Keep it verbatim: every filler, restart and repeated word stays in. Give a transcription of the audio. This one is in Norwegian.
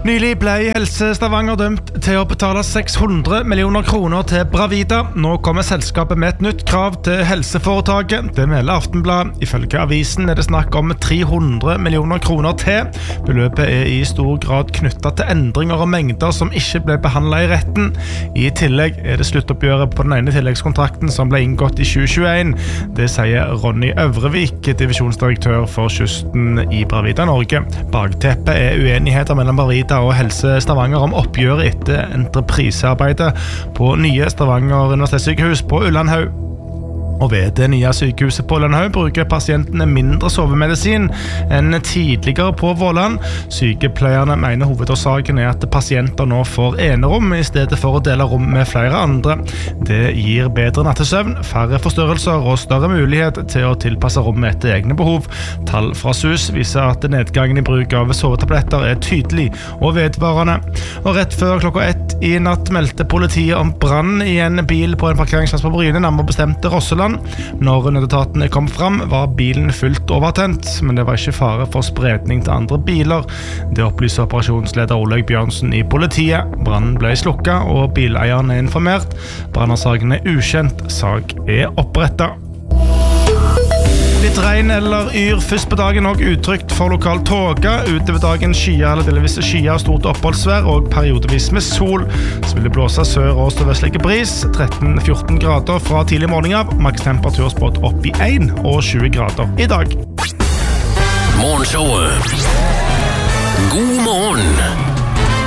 Nylig ble Helse Stavanger dømt til å betale seks hundre millioner kroner til Bravida. Nå kommer selskapet med et nytt krav til helseforetaket. Det melder Aftenblad. Ifølge avisen er det snakk om tre hundre millioner kroner til. Beløpet er i stor grad knyttet til endringer og mengder som ikke ble behandlet i retten. I tillegg er det sluttoppgjøret på den ene tilleggskontrakten som ble inngått i tjue tjueen. Det sier Ronny Øvrevik, divisjonsdirektør for kysten i Bravida Norge. Bakteppet er uenigheter mellom Bravida og Helse Stavanger om oppgjøret etter entreprisearbeidet på nye Stavanger Universitetssykehus på Ullandhaug. Og ved det nye sykehuset på Ullandhaug bruker pasientene mindre sovemedisin enn tidligere på Våland. Sykepleierne mener hovedårsaken er at pasienter nå får enerom i stedet for å dele rom med flere andre. Det gir bedre nattesøvn, færre forstørrelser og større mulighet til å tilpasse rommet etter egne behov. Tall fra S U S viser at nedgangen i bruk av sovetabletter er tydelig og vedvarende. Og rett før klokka ett i natt meldte politiet om brann i en bil på en parkeringsplass på Bryne, nærmere bestemt Rosseland. Når nødetatene kom fram, var bilen fullt overtent, men det var ikke fare for spredning til andre biler. Det opplyser operasjonsleder Olaug Bjørnsen i politiet. Brannen ble slukket, og bileieren er informert. Brannårsaken er ukjent. Sak er opprettet. Litt regn eller yr først på dagen og utrygt for lokal tåke. Utover dagen skyer eller delvis skyer, stort oppholdsvær og periodevis med sol. Så vil det blåse sør- og størvestlige bris. tretten til fjorten grader fra tidlig morgen av. Maks temperatur spådd opp i en og tjue grader i dag. Morgenshowet. God morgen.